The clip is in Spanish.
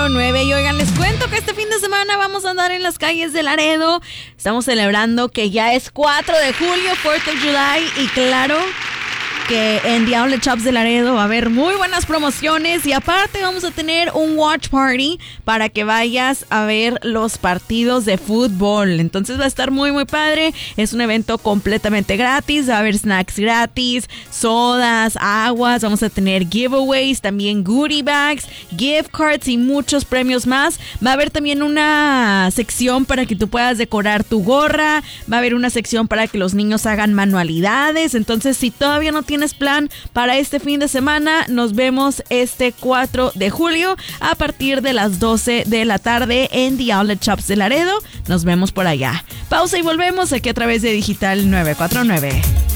949. Y oigan, les cuento que este fin de semana vamos a andar en las calles de Laredo. Estamos celebrando que ya es 4 de julio, 4th of July. Y claro que en The Outlet Shops de Laredo va a haber muy buenas promociones y aparte vamos a tener un watch party para que vayas a ver los partidos de fútbol. Entonces va a estar muy muy padre. Es un evento completamente gratis. Va a haber snacks gratis, sodas, aguas. Vamos a tener giveaways, también goodie bags, gift cards y muchos premios más. Va a haber también una sección para que tú puedas decorar tu gorra. Va a haber una sección para que los niños hagan manualidades. Entonces, si todavía no tienes plan para este fin de semana, nos vemos este 4 de julio a partir de las 12 de la tarde en The Outlet Shops de Laredo. Nos vemos por allá. Pausa y volvemos aquí a través de Digital 949.